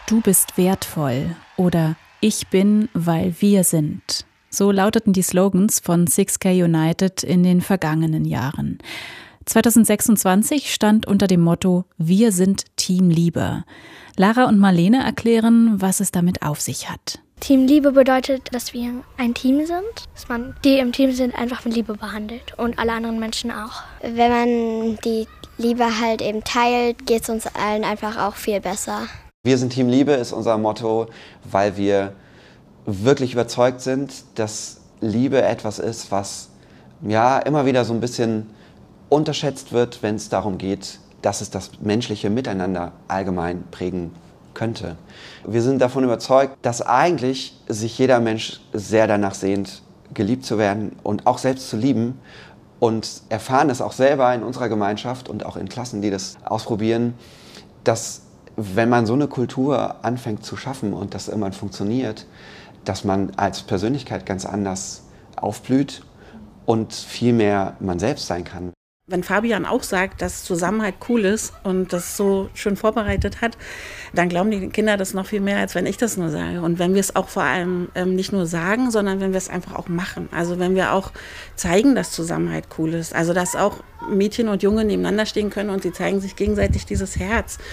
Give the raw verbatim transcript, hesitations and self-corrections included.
Du bist wertvoll oder Ich bin, weil wir sind. So lauteten die Slogans von six K United in den vergangenen Jahren. zwanzig sechsundzwanzig stand unter dem Motto Wir sind Team Liebe. Lara und Marlene erklären, was es damit auf sich hat. Team Liebe bedeutet, dass wir ein Team sind, dass man die im Team sind einfach mit Liebe behandelt und alle anderen Menschen auch. Wenn man die Liebe halt eben teilt, geht es uns allen einfach auch viel besser. Wir sind Team Liebe ist unser Motto, weil wir wirklich überzeugt sind, dass Liebe etwas ist, was ja immer wieder so ein bisschen unterschätzt wird, wenn es darum geht, dass es das menschliche Miteinander allgemein prägen könnte. Wir sind davon überzeugt, dass eigentlich sich jeder Mensch sehr danach sehnt, geliebt zu werden und auch selbst zu lieben, und erfahren es auch selber in unserer Gemeinschaft und auch in Klassen, die das ausprobieren, dass wenn man so eine Kultur anfängt zu schaffen und das irgendwann funktioniert, dass man als Persönlichkeit ganz anders aufblüht und viel mehr man selbst sein kann. Wenn Fabian auch sagt, dass Zusammenhalt cool ist und das so schön vorbereitet hat, dann glauben die Kinder das noch viel mehr, als wenn ich das nur sage. Und wenn wir es auch vor allem ähm, nicht nur sagen, sondern wenn wir es einfach auch machen. Also wenn wir auch zeigen, dass Zusammenhalt cool ist. Also dass auch Mädchen und Junge nebeneinander stehen können und sie zeigen sich gegenseitig dieses Herz.